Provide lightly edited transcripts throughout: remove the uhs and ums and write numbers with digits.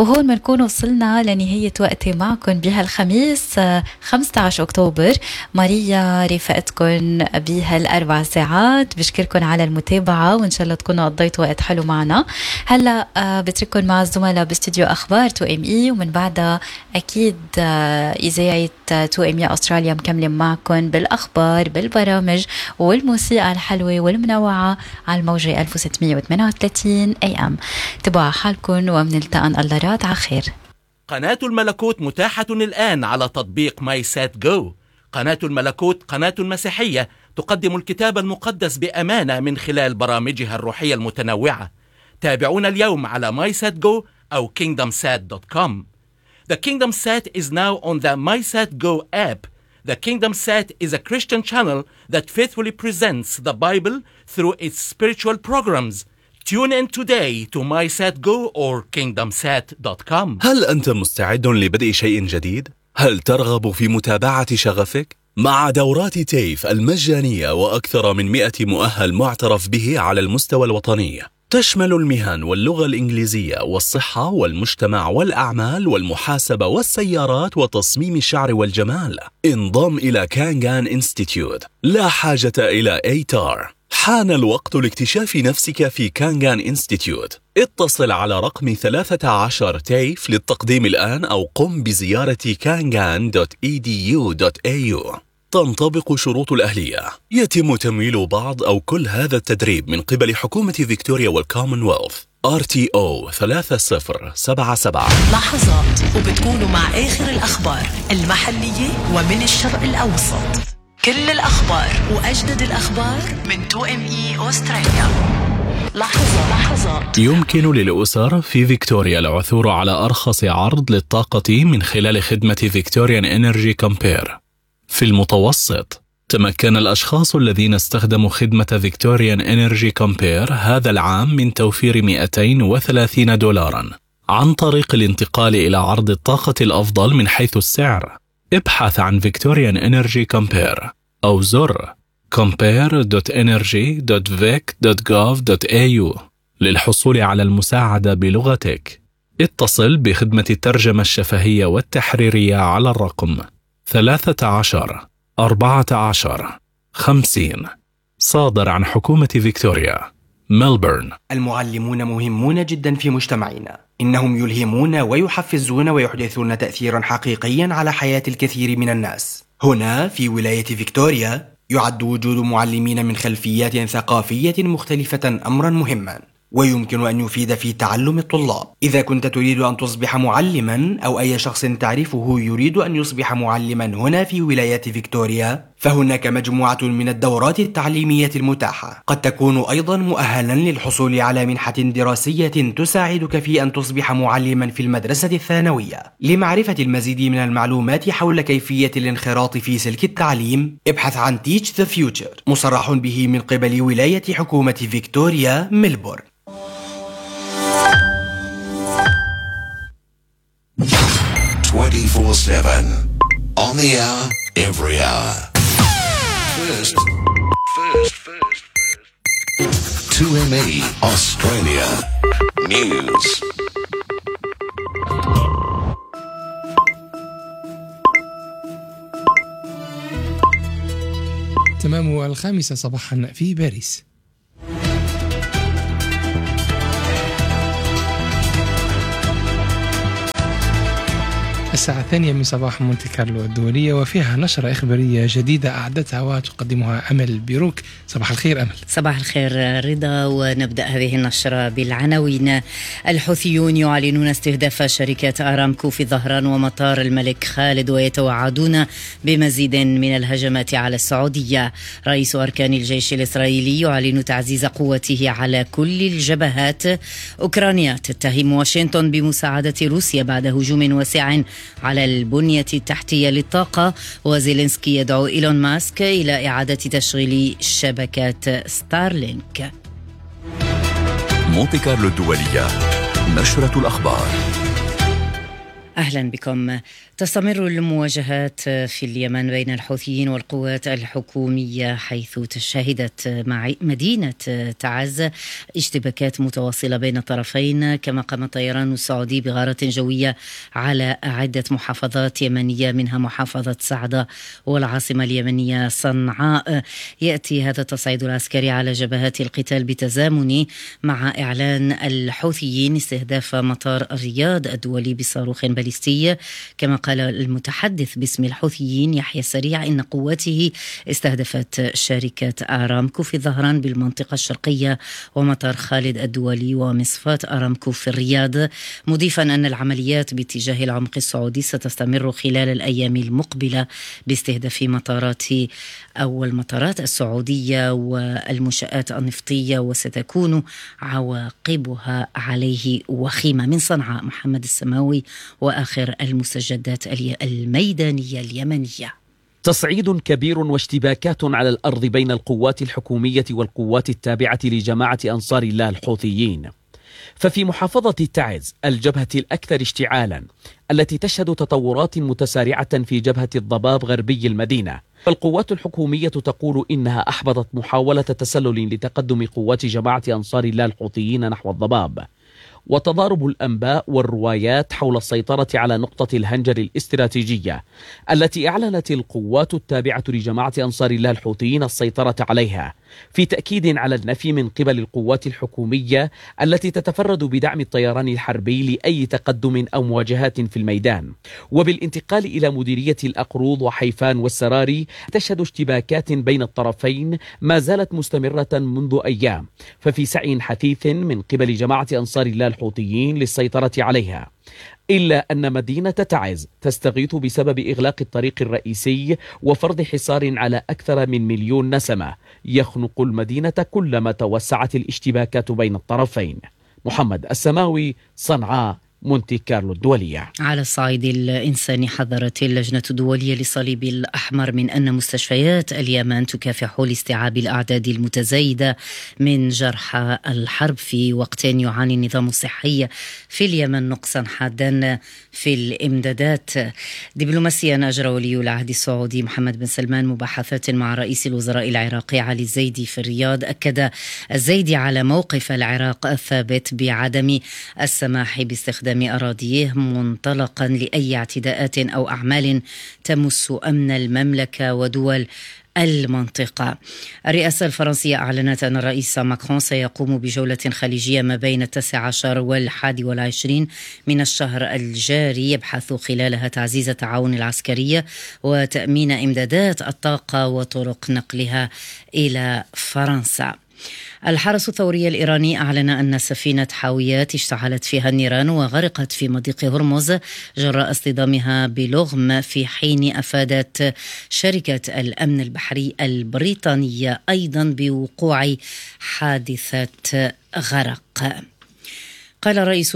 وهون بنكون وصلنا لنهاية وقتي معكم بهالخميس 15 أكتوبر. ماريا رفقتكم بهال4 ساعات. بشكركم على المتابعة وإن شاء الله تكونوا قضيتوا وقت حلو معنا. هلأ بترككم مع الزملاء باستديو أخبار 2ME، ومن بعدها أكيد إذاعة 2ME أستراليا مكملين معكم بالأخبار بالبرامج والموسيقى الحلوة والمنوعة على الموجة 1638 AM. تبعوا حالكم ومنلتقى الله راد على خير. قناة الملكوت متاحة الآن على تطبيق ماي سات جو. قناة الملكوت قناة مسيحية تقدم الكتاب المقدس بأمانة من خلال برامجها الروحية المتنوعة. تابعونا اليوم على MySatGo أو KingdomSat.com. The Kingdom Sat is now on the MySatGo app. The Kingdom Sat is a Christian channel that faithfully presents the Bible through its spiritual programs. Tune in today to MySatGo or KingdomSat.com. هل أنت مستعد لبدء شيء جديد؟ هل ترغب في متابعة شغفك؟ مع دورات تيف المجانية وأكثر من 100 مؤهل معترف به على المستوى الوطني، تشمل المهن واللغة الإنجليزية والصحة والمجتمع والأعمال والمحاسبة والسيارات وتصميم الشعر والجمال. انضم إلى كانغان إنستيتيوت. لا حاجة إلى ATAR. حان الوقت لاكتشاف نفسك في كانغان إنستيتيوت. اتصل على رقم 13 تيف للتقديم الآن أو قم بزيارة kangan.edu.au. تنطبق شروط الأهلية. يتم تمويل بعض أو كل هذا التدريب من قبل حكومة فيكتوريا والكومنولث. RTO 3077. لحظات وبتكونوا مع آخر الأخبار المحلية ومن الشرق الأوسط. كل الأخبار وأجدد الأخبار من 2ME أستراليا. لحظات. يمكن للأسر في فيكتوريا العثور على أرخص عرض للطاقة من خلال خدمة فيكتوريان إنرجي كومبير. في المتوسط، تمكن الأشخاص الذين استخدموا خدمة فيكتوريان إنرجي كومبير هذا العام من توفير $230 عن طريق الانتقال إلى عرض الطاقة الأفضل من حيث السعر. ابحث عن فيكتوريان إنرجي كومبير أو زر compare.energy.vic.gov.au للحصول على المساعدة بلغتك. اتصل بخدمة الترجمة الشفهية والتحريرية على الرقم 13 14 50. صادر عن حكومة فيكتوريا، ملبورن. المعلمون مهمون جدا في مجتمعنا. إنهم يلهمون ويحفزون ويحدثون تأثيرا حقيقيا على حياة الكثير من الناس. هنا في ولاية فيكتوريا يعد وجود معلمين من خلفيات ثقافية مختلفة أمرا مهما، ويمكن أن يفيد في تعلم الطلاب. إذا كنت تريد أن تصبح معلما أو أي شخص تعرفه يريد أن يصبح معلما هنا في ولاية فيكتوريا، فهناك مجموعة من الدورات التعليمية المتاحة. قد تكون أيضا مؤهلا للحصول على منحة دراسية تساعدك في أن تصبح معلما في المدرسة الثانوية. لمعرفة المزيد من المعلومات حول كيفية الانخراط في سلك التعليم، ابحث عن Teach the Future، مصرح به من قبل ولاية حكومة فيكتوريا ملبورن. 24/7 on the hour, every hour. First. 2ME Australia News. تمام 5 صباحا في باريس. الساعة 2 من صباح مونتي كارلو الدولية، وفيها نشرة إخبارية جديدة أعدتها وتقدمها أمل بيروك. صباح الخير أمل. صباح الخير رضا، ونبدأ هذه النشرة بالعناوين. الحوثيون يعلنون استهداف شركة أرامكو في ظهران ومطار الملك خالد، ويتوعدون بمزيد من الهجمات على السعودية. رئيس أركان الجيش الإسرائيلي يعلن تعزيز قوته على كل الجبهات. أوكرانيا تتهم واشنطن بمساعدة روسيا بعد هجوم واسع على البنية التحتية للطاقة. وزيلينسكي يدعو إيلون ماسك إلى إعادة تشغيل شبكات ستارلينك. مونتي كارلو الدولية، نشرة الأخبار. أهلا بكم. تستمر المواجهات في اليمن بين الحوثيين والقوات الحكومية، حيث شهدت مدينة تعز اشتباكات متواصلة بين الطرفين، كما قام الطيران السعودي بغارة جوية على عدة محافظات يمنية منها محافظة سعدة والعاصمة اليمنية صنعاء. يأتي هذا التصعيد العسكري على جبهات القتال بتزامن مع إعلان الحوثيين استهداف مطار الرياض الدولي بصاروخ باليستي. كما قال المتحدث باسم الحوثيين يحيى السريع إن قواته استهدفت شركة آرامكو في ظهران بالمنطقة الشرقية ومطار خالد الدولي ومصفاة آرامكو في الرياض، مضيفا أن العمليات باتجاه العمق السعودي ستستمر خلال الأيام المقبلة باستهداف المطارات السعودية والمنشآت النفطية، وستكون عواقبها عليه وخيمة. من صنعاء محمد السماوي وآخر المستجدات الميدانية اليمنية. تصعيد كبير واشتباكات على الأرض بين القوات الحكومية والقوات التابعة لجماعة أنصار الله الحوثيين. ففي محافظة تعز الجبهة الأكثر اشتعالا التي تشهد تطورات متسارعة في جبهة الضباب غربي المدينة، فالقوات الحكومية تقول إنها أحبطت محاولة تسلل لتقدم قوات جماعة أنصار الله الحوثيين نحو الضباب. وتضارب الأنباء والروايات حول السيطرة على نقطة الهنجر الاستراتيجية التي أعلنت القوات التابعة لجماعة أنصار الله الحوثيين السيطرة عليها، في تأكيد على النفي من قبل القوات الحكومية التي تتفرد بدعم الطيران الحربي لأي تقدم أو مواجهات في الميدان. وبالانتقال إلى مديرية الأقروض وحيفان والسراري تشهد اشتباكات بين الطرفين ما زالت مستمرة منذ أيام، ففي سعي حثيث من قبل جماعة أنصار الله الحوثيين للسيطرة عليها، إلا أن مدينة تعز تستغيث بسبب إغلاق الطريق الرئيسي وفرض حصار على أكثر من 1,000,000 نسمة يخنق المدينة كلما توسعت الاشتباكات بين الطرفين. محمد السماوي، صنعاء، مونتي كارلو الدولية. على الصعيد الإنساني، حذرت اللجنة الدولية للصليب الأحمر من أن مستشفيات اليمن تكافح لاستيعاب الأعداد المتزايدة من جرحى الحرب، في وقت يعاني النظام الصحي في اليمن نقصا حادا في الإمدادات. دبلوماسيا، أجرى ولي العهد السعودي محمد بن سلمان مباحثات مع رئيس الوزراء العراقي علي الزيدي في الرياض. أكد الزيدي على موقف العراق الثابت بعدم السماح باستخدام أراضيه منطلقا لأي اعتداءات أو أعمال تمس أمن المملكة ودول المنطقة. الرئاسة الفرنسية أعلنت أن الرئيس ماكرون سيقوم بجولة خليجية ما بين 19 و21 من الشهر الجاري، يبحث خلالها تعزيز التعاون العسكري وتأمين إمدادات الطاقة وطرق نقلها إلى فرنسا. الحرس الثوري الإيراني أعلن أن سفينة حاويات اشتعلت فيها النيران وغرقت في مضيق هرمز جراء اصطدامها بلغم، في حين أفادت شركة الأمن البحري البريطانية أيضا بوقوع حادثة غرق. قال رئيس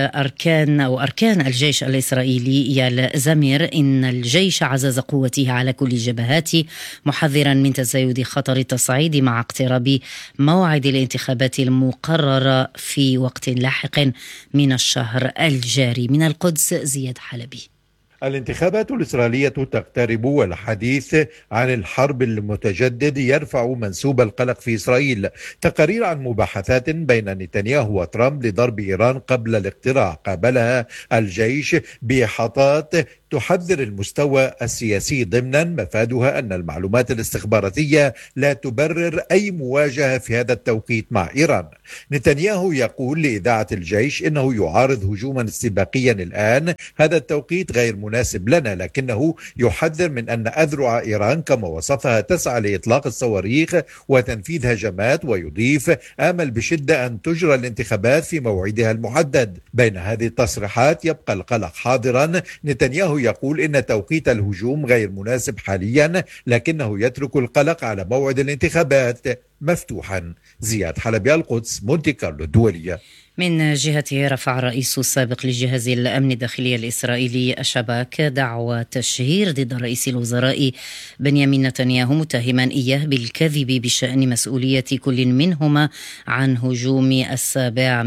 أركان الجيش الإسرائيلي يال زمير إن الجيش عزز قوته على كل الجبهات، محذرا من تزايد خطر التصعيد مع اقتراب موعد الانتخابات المقررة في وقت لاحق من الشهر الجاري. من القدس زياد حلبي. الانتخابات الإسرائيلية تقترب، والحديث عن الحرب المتجدد يرفع منسوب القلق في إسرائيل. تقارير عن مباحثات بين نتنياهو وترامب لضرب إيران قبل الاقتراع قابلها الجيش بإحاطات تحذر المستوى السياسي ضمنا، مفادها أن المعلومات الاستخباراتية لا تبرر أي مواجهة في هذا التوقيت مع إيران. نتنياهو يقول لإذاعة الجيش إنه يعارض هجوما استباقيا الآن، هذا التوقيت غير مناسب لنا، لكنه يحذر من أن أذرع إيران كما وصفها تسعى لإطلاق الصواريخ وتنفيذ هجمات، ويضيف آمل بشدة أن تجرى الانتخابات في موعدها المحدد. بين هذه التصريحات يبقى القلق حاضرا. نتنياهو يقول إن توقيت الهجوم غير مناسب حاليا، لكنه يترك القلق على موعد الانتخابات مفتوحا. زياد حلبي، القدس، مونتي كارلو الدولية. من جهته رفع الرئيس السابق لجهاز الأمن الداخلي الإسرائيلي الشباك دعوى تشهير ضد رئيس الوزراء بنيامين نتنياهو، متهما إياه بالكذب بشأن مسؤولية كل منهما عن هجوم 7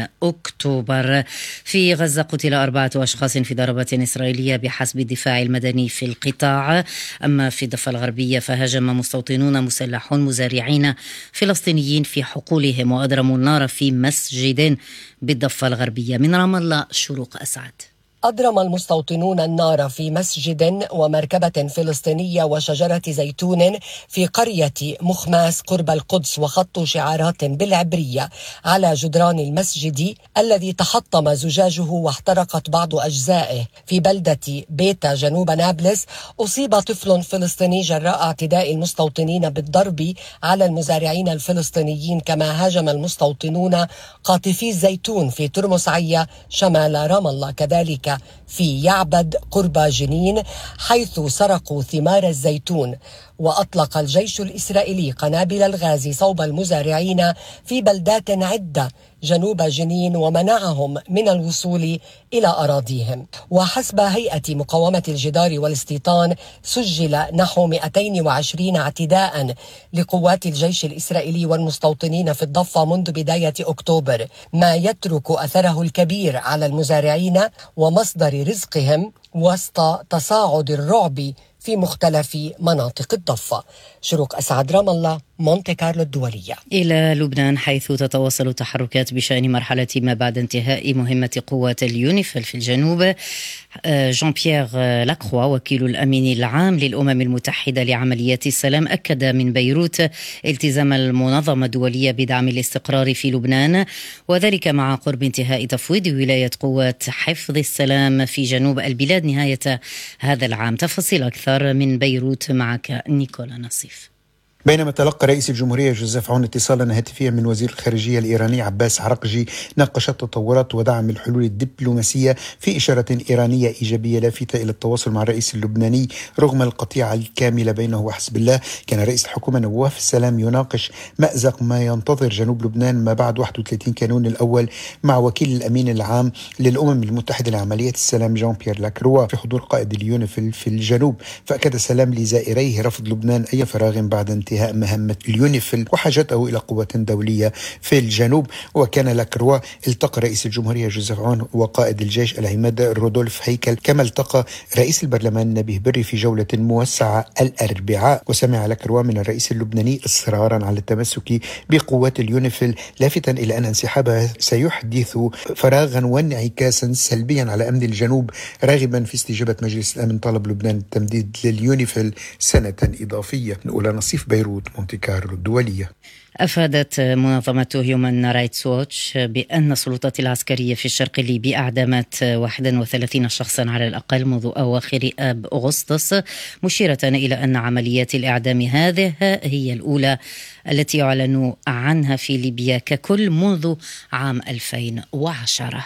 أكتوبر. في غزة قتل 4 أشخاص في ضربات إسرائيلية بحسب الدفاع المدني في القطاع. أما في الضفة الغربية فهاجم مستوطنون مسلحون مزارعين فلسطينيين في حقولهم وأضرموا النار في مسجد بالضفة الغربية. من رام الله شروق أسعد. أضرم المستوطنون النار في مسجد ومركبة فلسطينية وشجرة زيتون في قرية مخماس قرب القدس، وخطوا شعارات بالعبرية على جدران المسجد الذي تحطم زجاجه واحترقت بعض أجزائه. في بلدة بيتا جنوب نابلس أصيب طفل فلسطيني جراء اعتداء المستوطنين بالضرب على المزارعين الفلسطينيين. كما هاجم المستوطنون قاطفي الزيتون في ترمس عيا شمال رام الله، كذلك في يعبد قرب جنين حيث سرقوا ثمار الزيتون. وأطلق الجيش الإسرائيلي قنابل الغاز صوب المزارعين في بلدات عدة جنوب جنين ومنعهم من الوصول إلى أراضيهم. وحسب هيئة مقاومة الجدار والاستيطان سجل نحو 220 اعتداء لقوات الجيش الإسرائيلي والمستوطنين في الضفة منذ بداية أكتوبر، ما يترك أثره الكبير على المزارعين ومصدر رزقهم وسط تصاعد الرعب في مختلف مناطق الضفة. شروق أسعد، رام الله، مونتي كارلو الدولية. إلى لبنان حيث تتواصل تحركات بشأن مرحلة ما بعد انتهاء مهمة قوات اليونيفيل في الجنوب. جان بيير لاكروا وكيل الأمين العام للأمم المتحدة لعمليات السلام أكد من بيروت التزام المنظمة الدولية بدعم الاستقرار في لبنان، وذلك مع قرب انتهاء تفويض ولاية قوات حفظ السلام في جنوب البلاد نهاية هذا العام. تفاصيل أكثر من بيروت معك نيكولا نصيف. بينما تلقى رئيس الجمهورية جوزيف عون اتصالا هاتفيا من وزير الخارجية الإيراني عباس عرقجي ناقش التطورات ودعم الحلول الدبلوماسية في إشارة إيرانية إيجابية لافتة إلى التواصل مع الرئيس اللبناني رغم القطيعة الكاملة بينه وحزب الله. كان رئيس الحكومة نواف السلام يناقش مأزق ما ينتظر جنوب لبنان ما بعد 31 كانون الأول مع وكيل الأمين العام للأمم المتحدة لعمليات السلام جان بيير لاكروا في حضور قائد اليونيفيل في الجنوب. فأكد السلام لزائريه رفض لبنان أي فراغ بعد انتهاء مهمة اليونيفيل وحاجته إلى قوة دولية في الجنوب. وكان لاكروا التقى رئيس الجمهورية جوزيف عون وقائد الجيش العماد رودولف هيكل، كما التقى رئيس البرلمان نبيه بري في جولة موسعة الأربعاء. وسمع لاكروا من الرئيس اللبناني إصرارا على التمسك بقوات اليونيفيل، لافتا إلى أن انسحابها سيحدث فراغا وانعكاسا سلبيا على أمن الجنوب، راغبا في استجابة مجلس الأمن طلب لبنان التمديد لليونيفيل سنة إضافية. نقول نصيف بيروت، مونتي كارلو الدولية. أفادت منظمة هيومان رايتس ووتش بأن السلطات العسكرية في الشرق الليبي أعدمت 31 شخصا على الأقل منذ أواخر آب أغسطس، مشيرة إلى أن عمليات الإعدام هذه هي الأولى التي يعلن عنها في ليبيا ككل منذ عام 2010.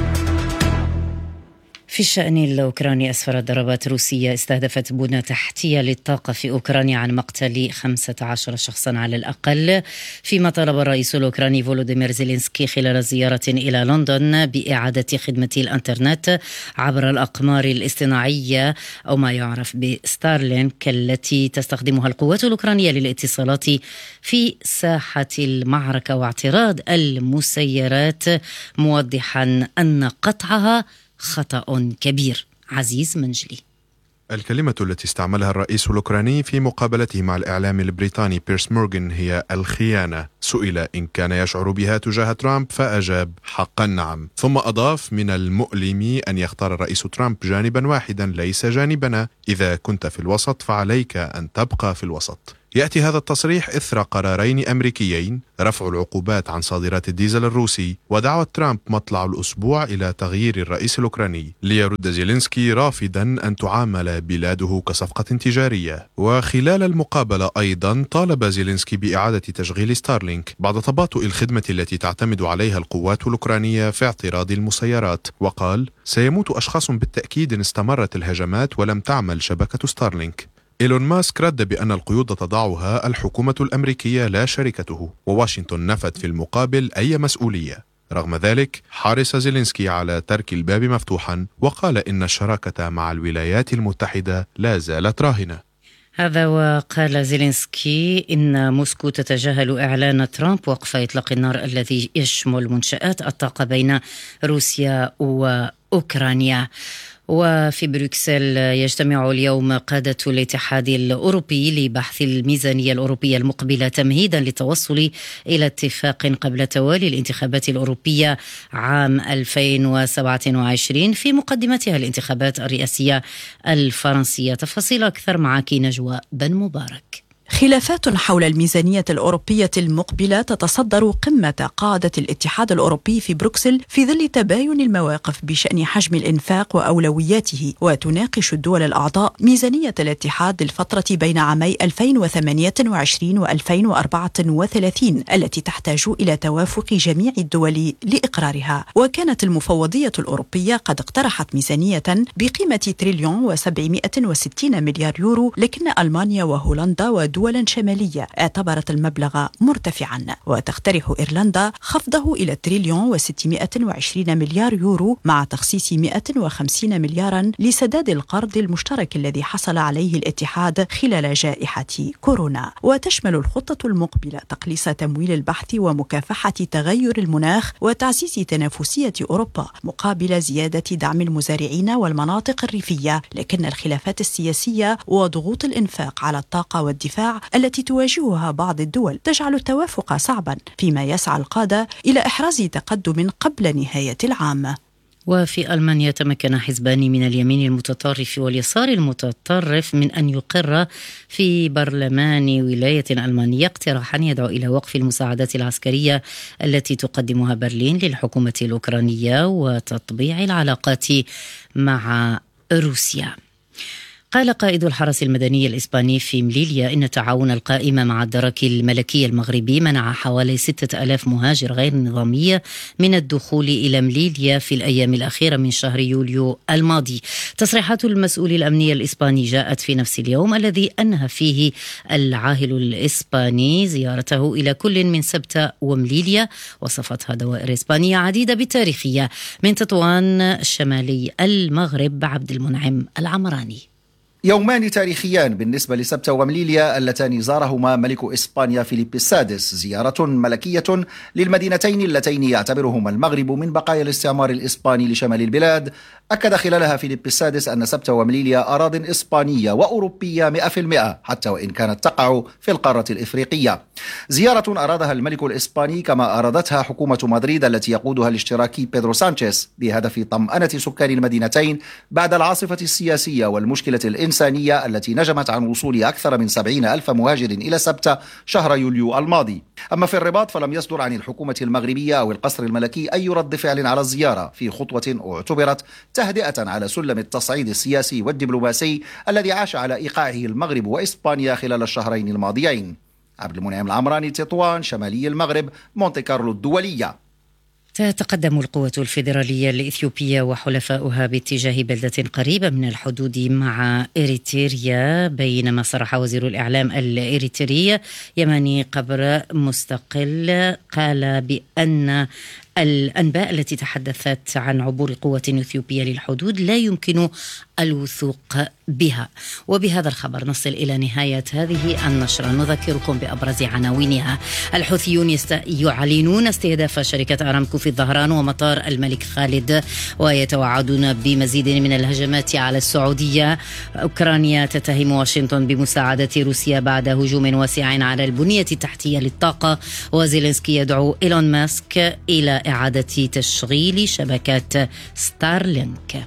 في الشأن الأوكراني أسفرت ضربات روسية استهدفت بنى تحتية للطاقة في أوكرانيا عن مقتل 15 شخصا على الأقل، فيما طلب الرئيس الأوكراني فولوديمير زيلينسكي خلال زيارة إلى لندن بإعادة خدمة الإنترنت عبر الأقمار الاصطناعية أو ما يعرف بستارلينك التي تستخدمها القوات الأوكرانية للاتصالات في ساحة المعركة، واعتراض المسيرات موضحا أن قطعها خطأ كبير. عزيز منجلي. الكلمة التي استعملها الرئيس الأوكراني في مقابلته مع الإعلام البريطاني بيرس مورغان هي الخيانة. سئل إن كان يشعر بها تجاه ترامب فأجاب حقا نعم، ثم أضاف من المؤلم أن يختار الرئيس ترامب جانبا واحدا ليس جانبنا، إذا كنت في الوسط فعليك أن تبقى في الوسط. يأتي هذا التصريح إثر قرارين أمريكيين: رفع العقوبات عن صادرات الديزل الروسي، ودعوة ترامب مطلع الأسبوع إلى تغيير الرئيس الأوكراني. ليرد زيلينسكي رافضا أن تعامل بلاده كصفقة تجارية. وخلال المقابلة أيضا طالب زيلينسكي بإعادة تشغيل ستارلينك بعد تباطؤ الخدمة التي تعتمد عليها القوات الأوكرانية في اعتراض المسيرات، وقال: سيموت أشخاص بالتأكيد إن استمرت الهجمات ولم تعمل شبكة ستارلينك. إيلون ماسك رد بأن القيود تضعها الحكومة الأمريكية لا شركته، وواشنطن نفت في المقابل أي مسؤولية. رغم ذلك حرص زيلينسكي على ترك الباب مفتوحا، وقال إن الشراكة مع الولايات المتحدة لا زالت راهنة. هذا وقال زيلينسكي إن موسكو تتجاهل إعلان ترامب وقف إطلاق النار الذي يشمل منشآت الطاقة بين روسيا وأوكرانيا. وفي بروكسل يجتمع اليوم قادة الاتحاد الأوروبي لبحث الميزانية الأوروبية المقبلة تمهيدا للتوصل إلى اتفاق قبل توالي الانتخابات الأوروبية عام 2027 في مقدمتها الانتخابات الرئاسية الفرنسية. تفاصيل أكثر معك نجوى بن مبارك. خلافات حول الميزانية الأوروبية المقبلة تتصدر قمة قادة الاتحاد الأوروبي في بروكسل في ظل تباين المواقف بشأن حجم الإنفاق وأولوياته، وتناقش الدول الأعضاء ميزانية الاتحاد للفترة بين عامي 2028 و 2034 التي تحتاج إلى توافق جميع الدول لإقرارها. وكانت المفوضية الأوروبية قد اقترحت ميزانية بقيمة 1,760 مليار يورو، لكن ألمانيا وهولندا ودول شمالية اعتبرت المبلغ مرتفعا، وتقترح إيرلندا خفضه إلى 1,620 مليار يورو مع تخصيص 150 مليارا لسداد القرض المشترك الذي حصل عليه الاتحاد خلال جائحة كورونا. وتشمل الخطة المقبلة تقليص تمويل البحث ومكافحة تغير المناخ وتعزيز تنافسية أوروبا مقابل زيادة دعم المزارعين والمناطق الريفية، لكن الخلافات السياسية وضغوط الإنفاق على الطاقة والدفاع التي تواجهها بعض الدول تجعل التوافق صعبا، فيما يسعى القادة إلى إحراز تقدم قبل نهاية العام. وفي ألمانيا تمكن حزبان من اليمين المتطرف واليسار المتطرف من أن يقر في برلمان ولاية ألمانية اقتراحا يدعو إلى وقف المساعدات العسكرية التي تقدمها برلين للحكومة الأوكرانية وتطبيع العلاقات مع روسيا. قال قائد الحرس المدني الإسباني في مليليا إن تعاون القائمة مع الدرك الملكي المغربي منع حوالي 6,000 مهاجر غير نظامي من الدخول إلى مليليا في الأيام الأخيرة من شهر يوليو الماضي. تصريحات المسؤول الأمني الإسباني جاءت في نفس اليوم الذي أنهى فيه العاهل الإسباني زيارته إلى كل من سبتة ومليليا. وصفتها دوائر إسبانية عديدة بالتاريخية. من تطوان شمالي المغرب عبد المنعم العمراني. يومان تاريخيان بالنسبة لسبتة ومليليا اللتان زارهما ملك إسبانيا فيليب السادس، زيارة ملكية للمدينتين اللتين يعتبرهما المغرب من بقايا الاستعمار الإسباني لشمال البلاد. أكد خلالها فيليب السادس أن سبتة ومليليا أراضٍ إسبانية وأوروبية 100%، حتى وإن كانت تقع في القارة الإفريقية. زيارة أرادها الملك الإسباني كما أرادتها حكومة مدريد التي يقودها الاشتراكي بيدرو سانشيز بهدف طمأنة سكان المدينتين بعد العاصفة السياسية والمشكلة الإنسانية التي نجمت عن وصول أكثر من 70,000 مهاجر إلى سبتة شهر يوليو الماضي. أما في الرباط فلم يصدر عن الحكومة المغربية أو القصر الملكي أي رد فعل على الزيارة، في خطوة اعتبرت تهدئة على سلم التصعيد السياسي والدبلوماسي الذي عاش على إيقاعه المغرب وإسبانيا خلال الشهرين الماضيين. عبد المنعم العمراني، تطوان شمالي المغرب، مونتي كارلو الدولية. تتقدم القوة الفيدرالية الإثيوبية وحلفاؤها باتجاه بلدة قريبة من الحدود مع إريتريا، بينما صرح وزير الإعلام الإريتري يماني قبر مستقل قال بأن الأنباء التي تحدثت عن عبور قوة إثيوبية للحدود لا يمكن الوثوق بها. وبهذا الخبر نصل إلى نهاية هذه النشرة. نذكركم بأبرز عناوينها. الحوثيون يعلنون استهداف شركة أرامكو في الظهران ومطار الملك خالد ويتوعدون بمزيد من الهجمات على السعودية. أوكرانيا تتهم واشنطن بمساعدة روسيا بعد هجوم واسع على البنية التحتية للطاقة. وزيلينسكي يدعو إيلون ماسك إلى إعادة تشغيل شبكة ستارلينك.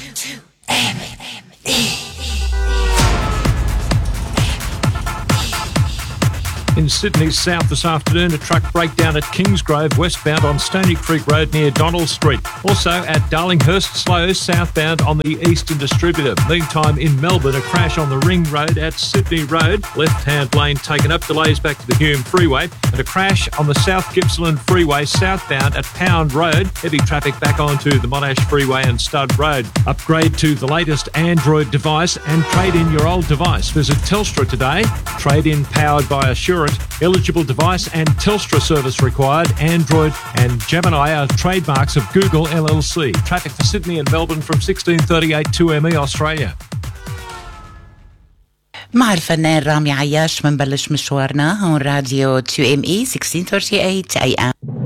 In Sydney's south this afternoon, a truck breakdown at Kingsgrove westbound on Stony Creek Road near Donald Street. Also at Darlinghurst Slows southbound on the Eastern Distributor. Meantime, in Melbourne, a crash on the Ring Road at Sydney Road. Left-hand lane taken up, delays back to the Hume Freeway. And a crash on the South Gippsland Freeway southbound at Pound Road. Heavy traffic back onto the Monash Freeway and Stud Road. Upgrade to the latest Android device and trade in your old device. Visit Telstra today. Trade in powered by Assurance. current. Eligible device and Telstra service required. Android and Gemini are trademarks of Google LLC. Traffic for Sydney and Melbourne from 1638 2ME Australia. مع الفنان رامي عياش منبلش مشوارنا هون راديو 2ME 1638 AM.